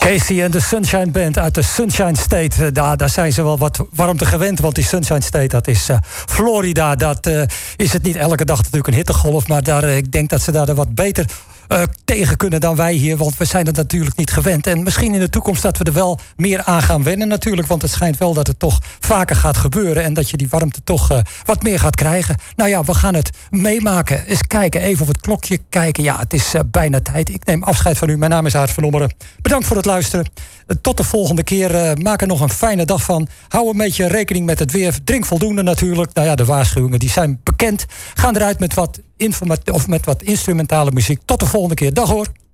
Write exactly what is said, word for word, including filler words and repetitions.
Casey en de Sunshine Band uit de Sunshine State. Uh, daar, daar zijn ze wel wat warmte gewend. Want die Sunshine State, dat is uh, Florida. Dat uh, is het niet elke dag natuurlijk een hittegolf. Maar daar, uh, ik denk dat ze daar wat beter uh, tegen kunnen dan wij hier. Want we zijn het natuurlijk niet gewend. En misschien in de toekomst dat we er wel meer aan gaan wennen natuurlijk. Want het schijnt wel dat het toch vaker gaat gebeuren. En dat je die warmte toch uh, wat meer gaat krijgen. Nou ja, we gaan het meemaken. Eens kijken, even op het klokje kijken. Ja, het is uh, bijna tijd. Ik neem afscheid van u. Mijn naam is Aart van Ommeren. Bedankt voor het luisteren. Tot de volgende keer. Uh, maak er nog een fijne dag van. Hou een beetje rekening met het weer. Drink voldoende natuurlijk. Nou ja, de waarschuwingen die zijn bekend. Gaan eruit met wat, informat- of met wat instrumentale muziek. Tot de volgende keer. Dag hoor.